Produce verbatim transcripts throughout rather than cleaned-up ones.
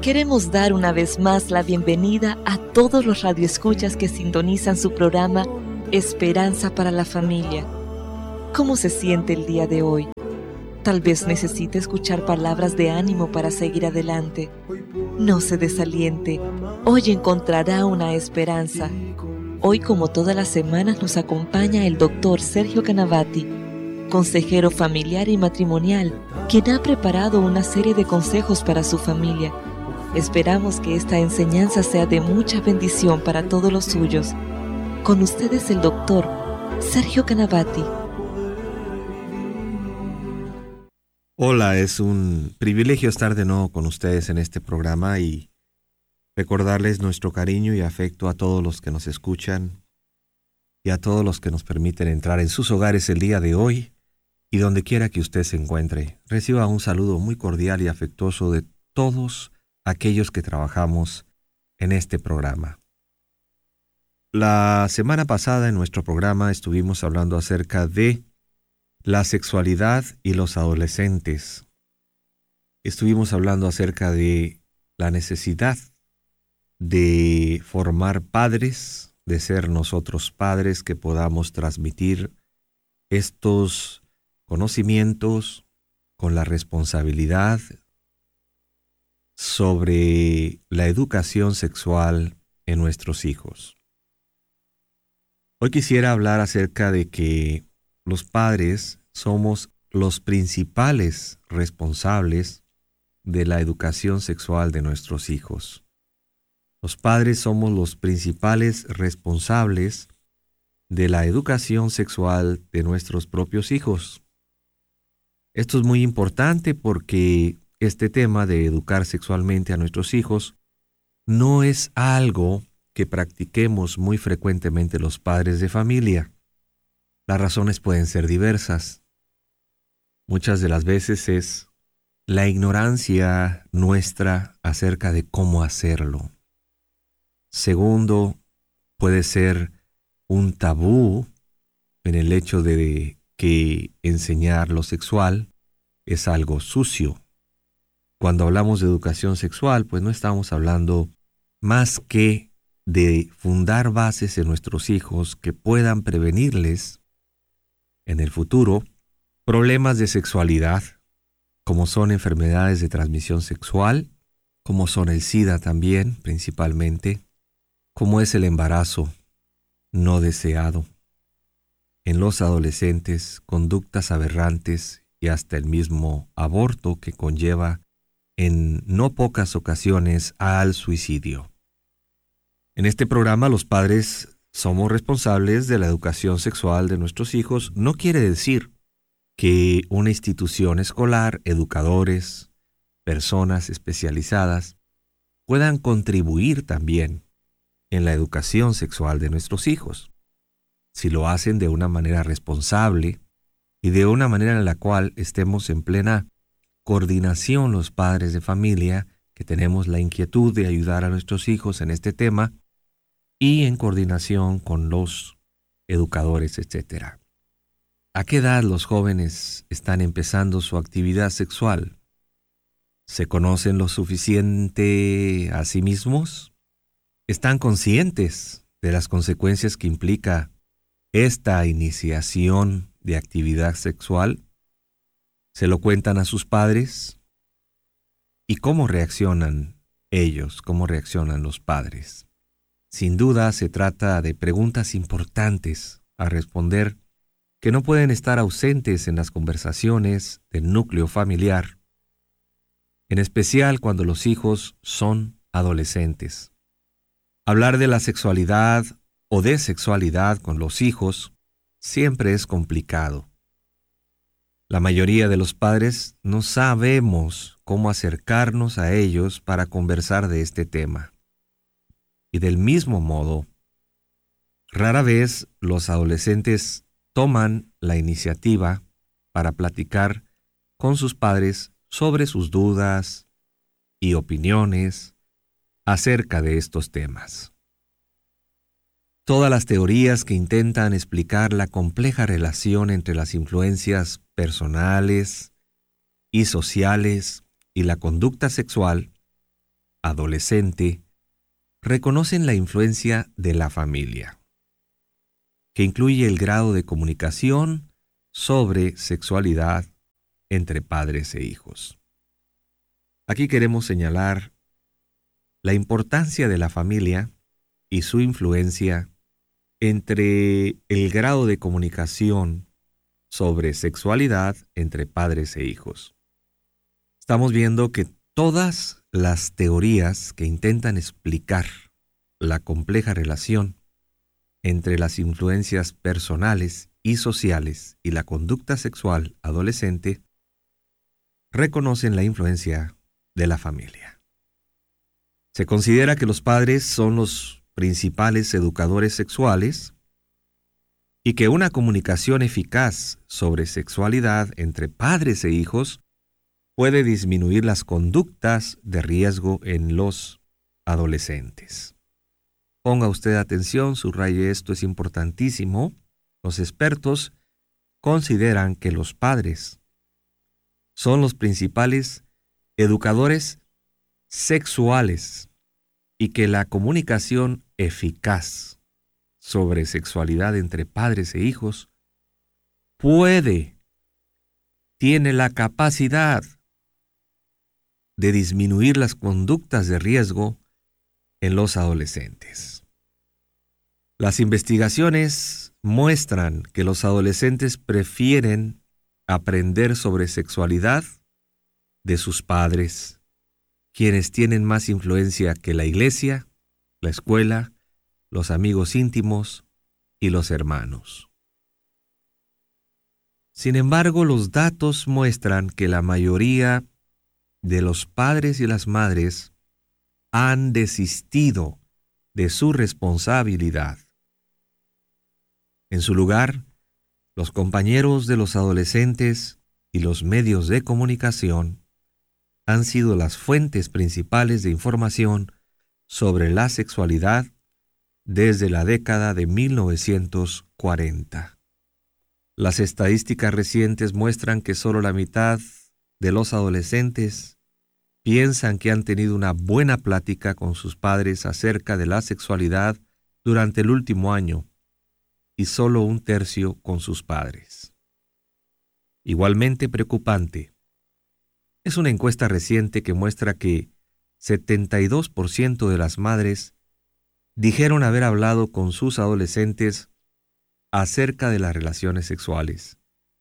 Queremos dar una vez más la bienvenida a todos los radioescuchas que sintonizan su programa Esperanza para la Familia. ¿Cómo se siente el día de hoy? Tal vez necesite escuchar palabras de ánimo para seguir adelante. No se desaliente. Hoy encontrará una esperanza. Hoy, como todas las semanas, nos acompaña el doctor Sergio Canavati, consejero familiar y matrimonial, quien ha preparado una serie de consejos para su familia. Esperamos que esta enseñanza sea de mucha bendición para todos los suyos. Con ustedes el doctor Sergio Canavati. Hola, es un privilegio estar de nuevo con ustedes en este programa y recordarles nuestro cariño y afecto a todos los que nos escuchan y a todos los que nos permiten entrar en sus hogares el día de hoy y donde quiera que usted se encuentre. Reciba un saludo muy cordial y afectuoso de todos aquellos que trabajamos en este programa. La semana pasada en nuestro programa estuvimos hablando acerca de la sexualidad y los adolescentes. Estuvimos hablando acerca de la necesidad de formar padres, de ser nosotros padres que podamos transmitir estos conocimientos con la responsabilidad sobre la educación sexual en nuestros hijos. Hoy quisiera hablar acerca de que los padres somos los principales responsables de la educación sexual de nuestros hijos. Los padres somos los principales responsables de la educación sexual de nuestros propios hijos. Esto es muy importante porque este tema de educar sexualmente a nuestros hijos no es algo que practiquemos muy frecuentemente los padres de familia. Las razones pueden ser diversas. Muchas de las veces es la ignorancia nuestra acerca de cómo hacerlo. Segundo, puede ser un tabú en el hecho de que enseñar lo sexual es algo sucio. Cuando hablamos de educación sexual, pues no estamos hablando más que de fundar bases en nuestros hijos que puedan prevenirles en el futuro problemas de sexualidad, como son enfermedades de transmisión sexual, como son el SIDA también, principalmente, como es el embarazo no deseado. En los adolescentes, conductas aberrantes y hasta el mismo aborto que conlleva en no pocas ocasiones al suicidio. En este programa los padres somos responsables de la educación sexual de nuestros hijos. No quiere decir que una institución escolar, educadores, personas especializadas puedan contribuir también en la educación sexual de nuestros hijos, si lo hacen de una manera responsable y de una manera en la cual estemos en plena coordinación los padres de familia que tenemos la inquietud de ayudar a nuestros hijos en este tema y en coordinación con los educadores, etcétera. ¿A qué edad los jóvenes están empezando su actividad sexual? ¿Se conocen lo suficiente a sí mismos? ¿Están conscientes de las consecuencias que implica esta iniciación de actividad sexual? ¿Se lo cuentan a sus padres? ¿Y cómo reaccionan ellos? ¿Cómo reaccionan los padres? Sin duda se trata de preguntas importantes a responder que no pueden estar ausentes en las conversaciones del núcleo familiar, en especial cuando los hijos son adolescentes. Hablar de la sexualidad o de sexualidad con los hijos siempre es complicado. La mayoría de los padres no sabemos cómo acercarnos a ellos para conversar de este tema. Y del mismo modo, rara vez los adolescentes toman la iniciativa para platicar con sus padres sobre sus dudas y opiniones acerca de estos temas. Todas las teorías que intentan explicar la compleja relación entre las influencias personales y sociales y la conducta sexual adolescente reconocen la influencia de la familia, que incluye el grado de comunicación sobre sexualidad entre padres e hijos. Aquí queremos señalar la importancia de la familia y su influencia entre el grado de comunicación sobre sexualidad entre padres e hijos. Estamos viendo que todas las teorías que intentan explicar la compleja relación entre las influencias personales y sociales y la conducta sexual adolescente reconocen la influencia de la familia. Se considera que los padres son los principales educadores sexuales y que una comunicación eficaz sobre sexualidad entre padres e hijos puede disminuir las conductas de riesgo en los adolescentes. Ponga usted atención, subraye esto, es importantísimo. Los expertos consideran que los padres son los principales educadores sexuales y que la comunicación eficaz sobre sexualidad entre padres e hijos puede, tiene la capacidad de disminuir las conductas de riesgo en los adolescentes. Las investigaciones muestran que los adolescentes prefieren aprender sobre sexualidad de sus padres, quienes tienen más influencia que la iglesia, la escuela, los amigos íntimos y los hermanos. Sin embargo, los datos muestran que la mayoría de los padres y las madres han desistido de su responsabilidad. En su lugar, los compañeros de los adolescentes y los medios de comunicación han sido las fuentes principales de información sobre la sexualidad desde la década de mil novecientos cuarenta. Las estadísticas recientes muestran que solo la mitad de los adolescentes piensan que han tenido una buena plática con sus padres acerca de la sexualidad durante el último año y solo un tercio con sus padres. Igualmente preocupante es una encuesta reciente que muestra que setenta y dos por ciento de las madres dijeron haber hablado con sus adolescentes acerca de las relaciones sexuales,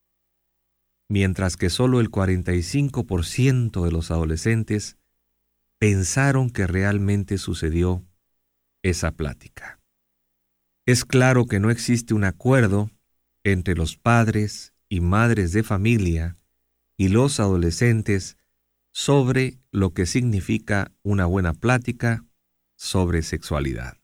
mientras que solo el cuarenta y cinco por ciento de los adolescentes pensaron que realmente sucedió esa plática. Es claro que no existe un acuerdo entre los padres y madres de familia y los adolescentes sobre lo que significa una buena plática sobre sexualidad.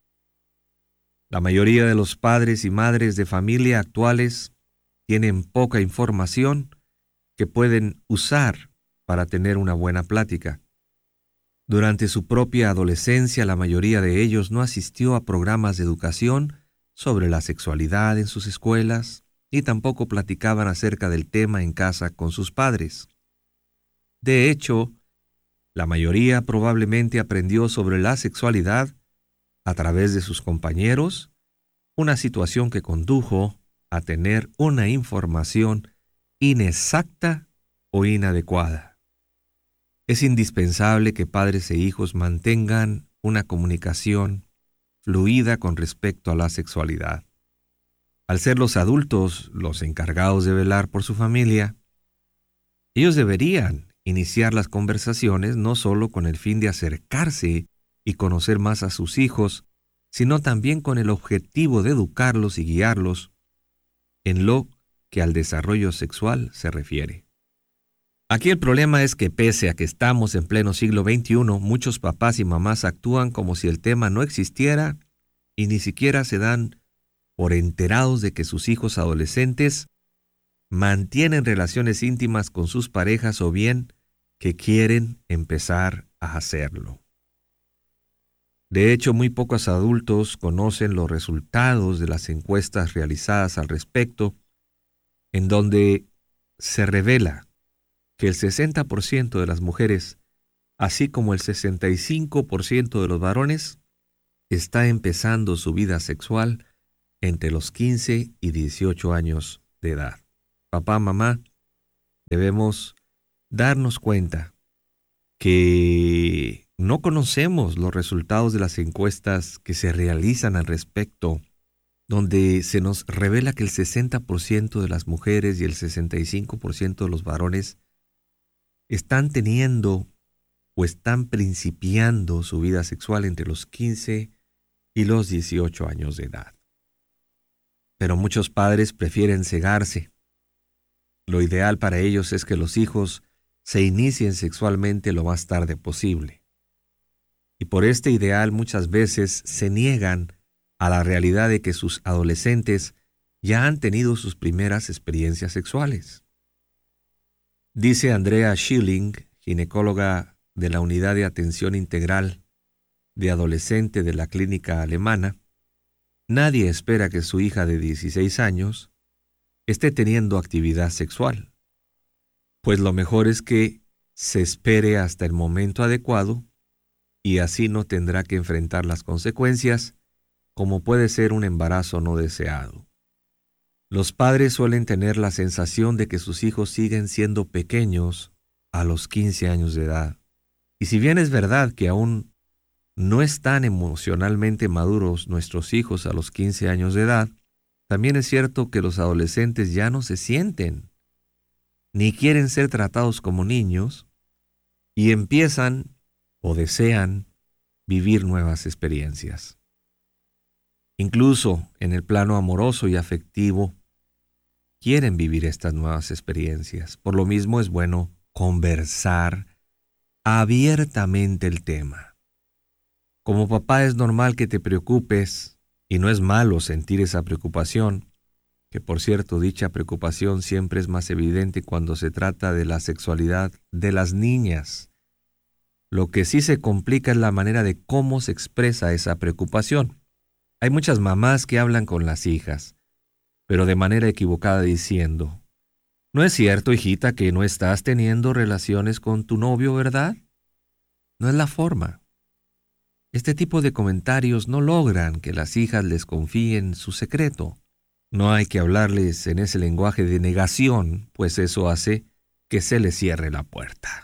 La mayoría de los padres y madres de familia actuales tienen poca información que pueden usar para tener una buena plática. Durante su propia adolescencia, la mayoría de ellos no asistió a programas de educación sobre la sexualidad en sus escuelas, ni tampoco platicaban acerca del tema en casa con sus padres. De hecho, la mayoría probablemente aprendió sobre la sexualidad a través de sus compañeros, una situación que condujo a tener una información inexacta o inadecuada. Es indispensable que padres e hijos mantengan una comunicación fluida con respecto a la sexualidad. Al ser los adultos los encargados de velar por su familia, ellos deberían iniciar las conversaciones no solo con el fin de acercarse y conocer más a sus hijos, sino también con el objetivo de educarlos y guiarlos en lo que al desarrollo sexual se refiere. Aquí el problema es que pese a que estamos en pleno siglo veintiuno, muchos papás y mamás actúan como si el tema no existiera y ni siquiera se dan por enterados de que sus hijos adolescentes mantienen relaciones íntimas con sus parejas o bien que quieren empezar a hacerlo. De hecho, muy pocos adultos conocen los resultados de las encuestas realizadas al respecto, en donde se revela que el sesenta por ciento de las mujeres así como el sesenta y cinco por ciento de los varones está empezando su vida sexual entre los quince y dieciocho años de edad. Papá, mamá, debemos darnos cuenta que no conocemos los resultados de las encuestas que se realizan al respecto, donde se nos revela que el sesenta por ciento de las mujeres y el sesenta y cinco por ciento de los varones están teniendo o están principiando su vida sexual entre los quince y los dieciocho años de edad. Pero muchos padres prefieren cegarse. Lo ideal para ellos es que los hijos se inicien sexualmente lo más tarde posible. Y por este ideal muchas veces se niegan a la realidad de que sus adolescentes ya han tenido sus primeras experiencias sexuales. Dice Andrea Schilling, ginecóloga de la Unidad de Atención Integral de Adolescente de la Clínica Alemana, nadie espera que su hija de dieciséis años esté teniendo actividad sexual, pues lo mejor es que se espere hasta el momento adecuado y así no tendrá que enfrentar las consecuencias, como puede ser un embarazo no deseado. Los padres suelen tener la sensación de que sus hijos siguen siendo pequeños a los quince años de edad. Y si bien es verdad que aún no están emocionalmente maduros nuestros hijos a los quince años de edad, también es cierto que los adolescentes ya no se sienten ni quieren ser tratados como niños y empiezan o desean vivir nuevas experiencias. Incluso en el plano amoroso y afectivo, quieren vivir estas nuevas experiencias. Por lo mismo es bueno conversar abiertamente el tema. Como papá es normal que te preocupes, y no es malo sentir esa preocupación, que por cierto, dicha preocupación siempre es más evidente cuando se trata de la sexualidad de las niñas. Lo que sí se complica es la manera de cómo se expresa esa preocupación. Hay muchas mamás que hablan con las hijas, pero de manera equivocada diciendo, ¿no es cierto, hijita, que no estás teniendo relaciones con tu novio, verdad? No es la forma. Este tipo de comentarios no logran que las hijas les confíen su secreto. No hay que hablarles en ese lenguaje de negación, pues eso hace que se les cierre la puerta.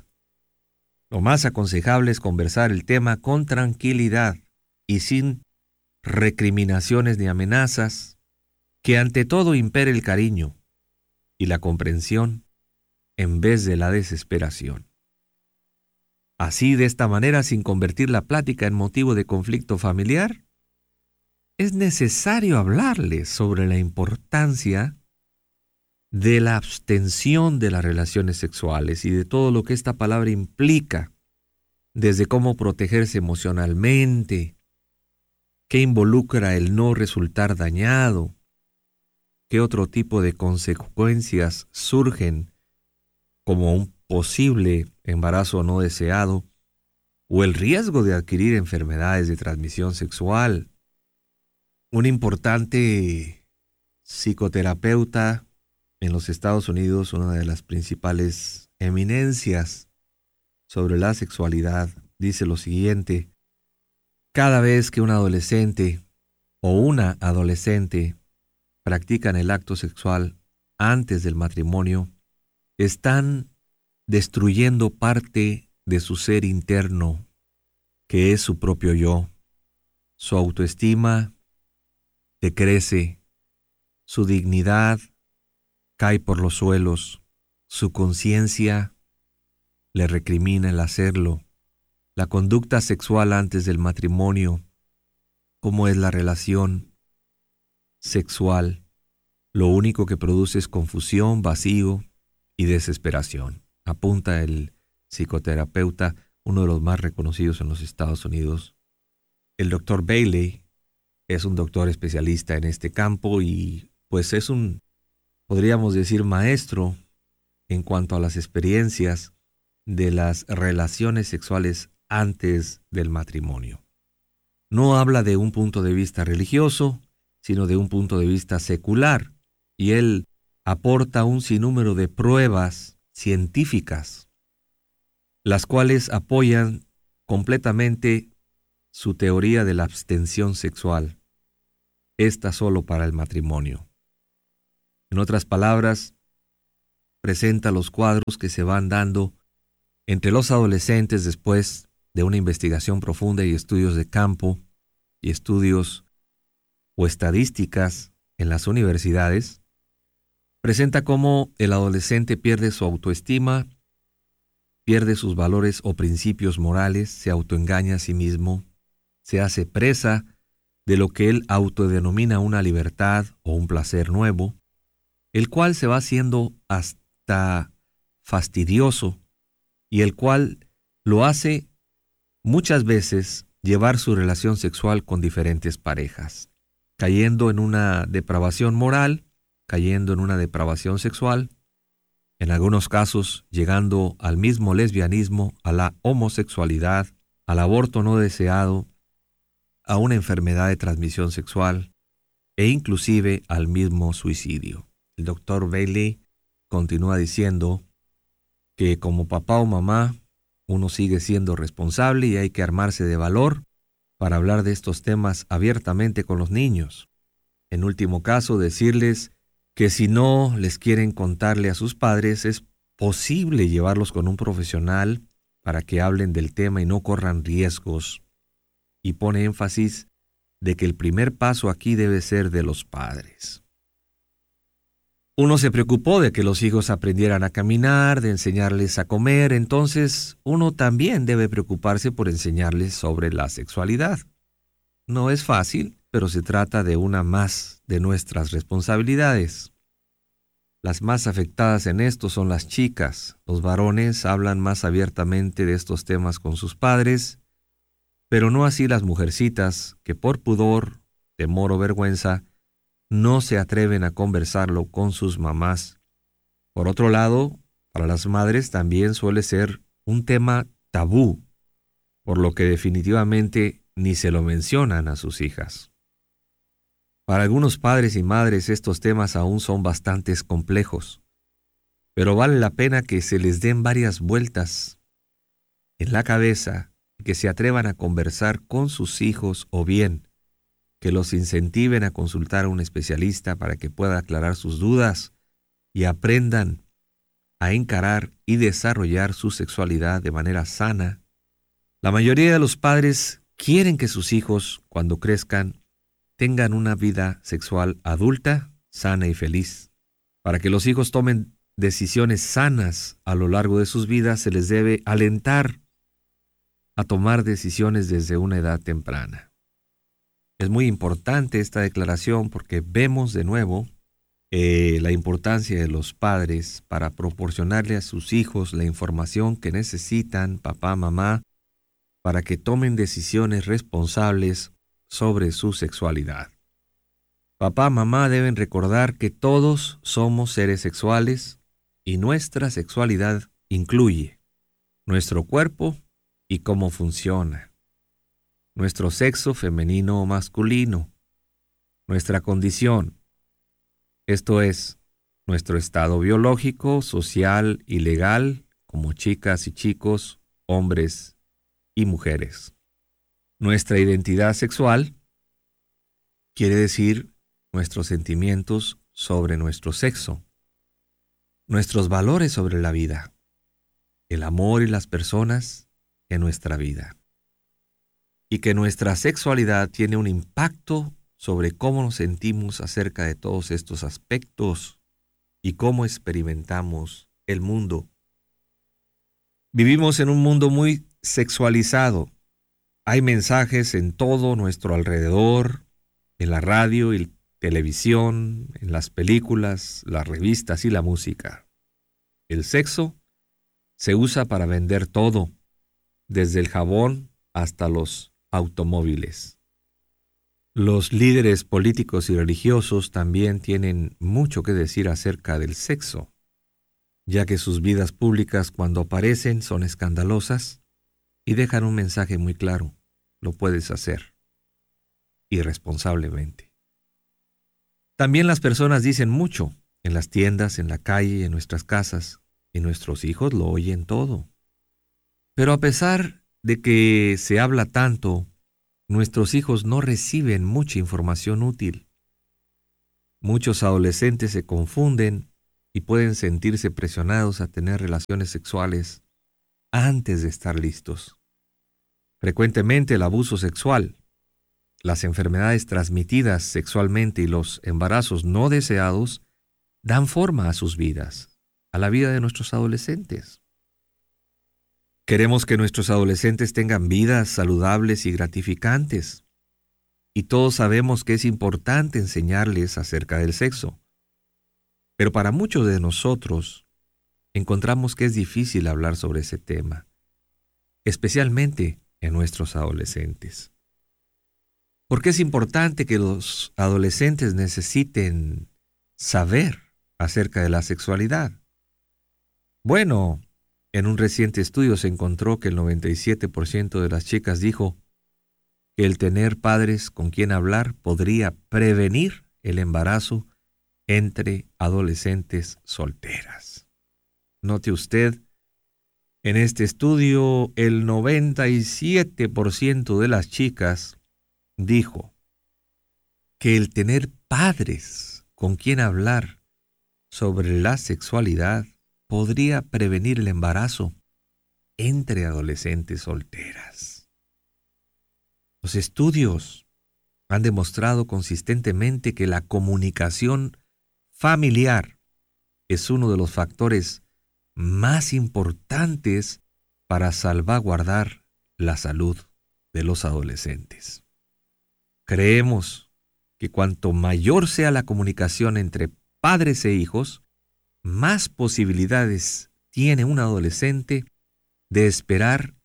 Lo más aconsejable es conversar el tema con tranquilidad y sin recriminaciones ni amenazas, que ante todo impere el cariño y la comprensión en vez de la desesperación. Así, de esta manera, sin convertir la plática en motivo de conflicto familiar, es necesario hablarles sobre la importancia de la abstención de las relaciones sexuales y de todo lo que esta palabra implica, desde cómo protegerse emocionalmente, qué involucra el no resultar dañado, qué otro tipo de consecuencias surgen como un posible embarazo no deseado o el riesgo de adquirir enfermedades de transmisión sexual. Un importante psicoterapeuta en los Estados Unidos, una de las principales eminencias sobre la sexualidad, dice lo siguiente: cada vez que un adolescente o una adolescente practican el acto sexual antes del matrimonio, están destruyendo parte de su ser interno, que es su propio yo. Su autoestima decrece, su dignidad cae por los suelos, su conciencia le recrimina el hacerlo. La conducta sexual antes del matrimonio, como es la relación sexual, lo único que produce es confusión, vacío y desesperación. Apunta el psicoterapeuta, uno de los más reconocidos en los Estados Unidos. El doctor Bailey es un doctor especialista en este campo y pues es un, podríamos decir, maestro en cuanto a las experiencias de las relaciones sexuales antes del matrimonio. No habla de un punto de vista religioso, sino de un punto de vista secular, y él aporta un sinnúmero de pruebas científicas las cuales apoyan completamente su teoría de la abstención sexual, esta solo para el matrimonio. En otras palabras, presenta los cuadros que se van dando entre los adolescentes después de una investigación profunda y estudios de campo y estudios o estadísticas en las universidades. Presenta cómo el adolescente pierde su autoestima, pierde sus valores o principios morales, se autoengaña a sí mismo, se hace presa de lo que él autodenomina una libertad o un placer nuevo, el cual se va haciendo hasta fastidioso y el cual lo hace muchas veces llevar su relación sexual con diferentes parejas, cayendo en una depravación moral, cayendo en una depravación sexual, en algunos casos llegando al mismo lesbianismo, a la homosexualidad, al aborto no deseado, a una enfermedad de transmisión sexual e inclusive al mismo suicidio. El doctor Bailey continúa diciendo que como papá o mamá uno sigue siendo responsable y hay que armarse de valor para hablar de estos temas abiertamente con los niños. En último caso, decirles que si no les quieren contarle a sus padres, es posible llevarlos con un profesional para que hablen del tema y no corran riesgos. Y pone énfasis de que el primer paso aquí debe ser de los padres. Uno se preocupó de que los hijos aprendieran a caminar, de enseñarles a comer, entonces uno también debe preocuparse por enseñarles sobre la sexualidad. No es fácil, pero se trata de una más de nuestras responsabilidades. Las más afectadas en esto son las chicas. Los varones hablan más abiertamente de estos temas con sus padres, pero no así las mujercitas que por pudor, temor o vergüenza no se atreven a conversarlo con sus mamás. Por otro lado, para las madres también suele ser un tema tabú, por lo que definitivamente ni se lo mencionan a sus hijas. Para algunos padres y madres estos temas aún son bastante complejos, pero vale la pena que se les den varias vueltas en la cabeza y que se atrevan a conversar con sus hijos o bien que los incentiven a consultar a un especialista para que pueda aclarar sus dudas y aprendan a encarar y desarrollar su sexualidad de manera sana. La mayoría de los padres quieren que sus hijos, cuando crezcan, tengan una vida sexual adulta, sana y feliz. Para que los hijos tomen decisiones sanas a lo largo de sus vidas, se les debe alentar a tomar decisiones desde una edad temprana. Es muy importante esta declaración porque vemos de nuevo eh, la importancia de los padres para proporcionarle a sus hijos la información que necesitan, papá, mamá, para que tomen decisiones responsables sobre su sexualidad. Papá, mamá deben recordar que todos somos seres sexuales y nuestra sexualidad incluye nuestro cuerpo y cómo funciona, nuestro sexo femenino o masculino, nuestra condición, esto es, nuestro estado biológico, social y legal, como chicas y chicos, hombres y mujeres. Nuestra identidad sexual quiere decir nuestros sentimientos sobre nuestro sexo, nuestros valores sobre la vida, el amor y las personas en nuestra vida. Y que nuestra sexualidad tiene un impacto sobre cómo nos sentimos acerca de todos estos aspectos y cómo experimentamos el mundo. Vivimos en un mundo muy sexualizado. Hay mensajes en todo nuestro alrededor, en la radio y televisión, en las películas, las revistas y la música. El sexo se usa para vender todo, desde el jabón hasta los automóviles. Los líderes políticos y religiosos también tienen mucho que decir acerca del sexo, ya que sus vidas públicas cuando aparecen son escandalosas y dejan un mensaje muy claro: lo puedes hacer irresponsablemente. También las personas dicen mucho en las tiendas, en la calle, en nuestras casas, y nuestros hijos lo oyen todo. Pero a pesar de que se habla tanto, nuestros hijos no reciben mucha información útil. Muchos adolescentes se confunden y pueden sentirse presionados a tener relaciones sexuales antes de estar listos. Frecuentemente el abuso sexual, las enfermedades transmitidas sexualmente y los embarazos no deseados dan forma a sus vidas, a la vida de nuestros adolescentes. Queremos que nuestros adolescentes tengan vidas saludables y gratificantes. Y todos sabemos que es importante enseñarles acerca del sexo. Pero para muchos de nosotros, encontramos que es difícil hablar sobre ese tema, especialmente en nuestros adolescentes. Porque es importante que los adolescentes necesiten saber acerca de la sexualidad. Bueno, en un reciente estudio se encontró que el noventa y siete por ciento de las chicas dijo que el tener padres con quien hablar podría prevenir el embarazo entre adolescentes solteras. Note usted, en este estudio el noventa y siete por ciento de las chicas dijo que el tener padres con quien hablar sobre la sexualidad podría prevenir el embarazo entre adolescentes solteras. Los estudios han demostrado consistentemente que la comunicación familiar es uno de los factores más importantes para salvaguardar la salud de los adolescentes. Creemos que cuanto mayor sea la comunicación entre padres e hijos, más posibilidades tiene un adolescente de esperar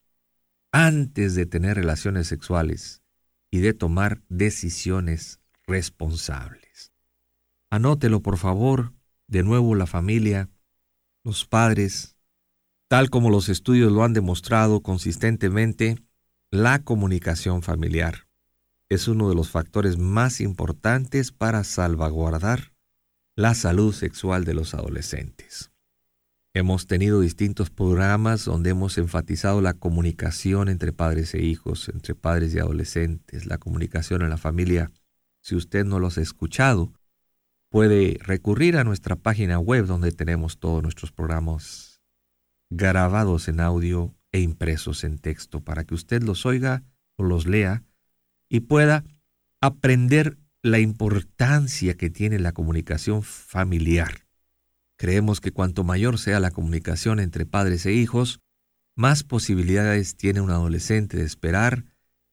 antes de tener relaciones sexuales y de tomar decisiones responsables. Anótelo, por favor, de nuevo la familia, los padres, tal como los estudios lo han demostrado consistentemente, la comunicación familiar es uno de los factores más importantes para salvaguardar la salud sexual de los adolescentes. Hemos tenido distintos programas donde hemos enfatizado la comunicación entre padres e hijos, entre padres y adolescentes, la comunicación en la familia. Si usted no los ha escuchado, puede recurrir a nuestra página web donde tenemos todos nuestros programas grabados en audio e impresos en texto para que usted los oiga o los lea y pueda aprender la importancia que tiene la comunicación familiar. Creemos que cuanto mayor sea la comunicación entre padres e hijos, más posibilidades tiene un adolescente de esperar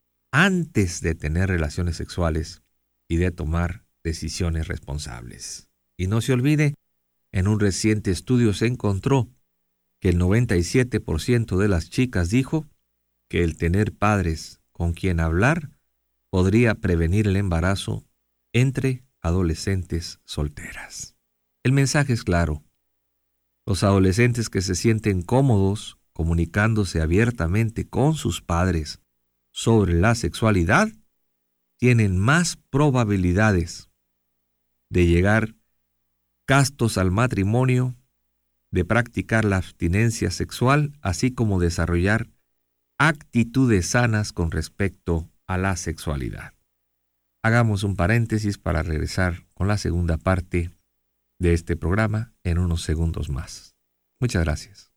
antes de tener relaciones sexuales y de tomar decisiones responsables. Y no se olvide, en un reciente estudio se encontró que el noventa y siete por ciento de las chicas dijo que el tener padres con quien hablar podría prevenir el embarazo entre adolescentes solteras. El mensaje es claro. Los adolescentes que se sienten cómodos comunicándose abiertamente con sus padres sobre la sexualidad tienen más probabilidades de llegar castos al matrimonio, de practicar la abstinencia sexual, así como desarrollar actitudes sanas con respecto a la sexualidad. Hagamos un paréntesis para regresar con la segunda parte de este programa en unos segundos más. Muchas gracias.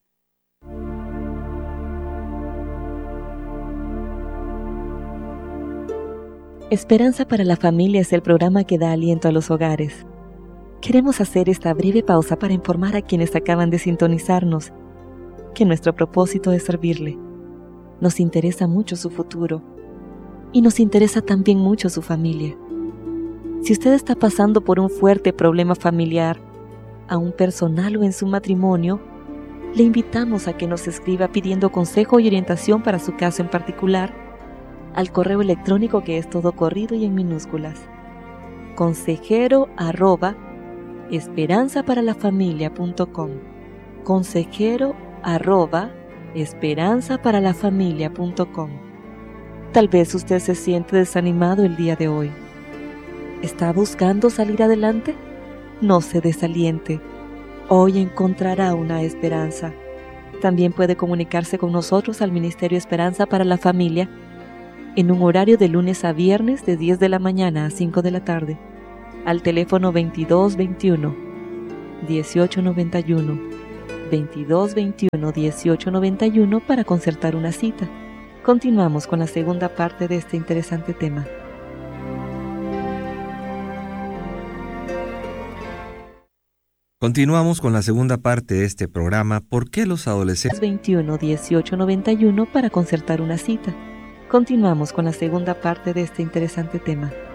Esperanza para la Familia es el programa que da aliento a los hogares. Queremos hacer esta breve pausa para informar a quienes acaban de sintonizarnos que nuestro propósito es servirle. Nos interesa mucho su futuro y nos interesa también mucho su familia. Si usted está pasando por un fuerte problema familiar, aún personal o en su matrimonio, le invitamos a que nos escriba pidiendo consejo y orientación para su caso en particular al correo electrónico que es todo corrido y en minúsculas. consejero arroba esperanza para la familia punto com. consejero arroba esperanza para la familia punto com. Tal vez usted se siente desanimado el día de hoy. ¿Está buscando salir adelante? No se desaliente. Hoy encontrará una esperanza. También puede comunicarse con nosotros al Ministerio Esperanza para la Familia en un horario de lunes a viernes de diez de la mañana a cinco de la tarde, al teléfono veintidós veintiuno, dieciocho noventa y uno, veintidós veintiuno, dieciocho noventa y uno para concertar una cita. Continuamos con la segunda parte de este interesante tema. Continuamos con la segunda parte de este programa, ¿por qué los adolescentes? veintiuno, dieciocho noventa y uno para concertar una cita. Continuamos con la segunda parte de este interesante tema.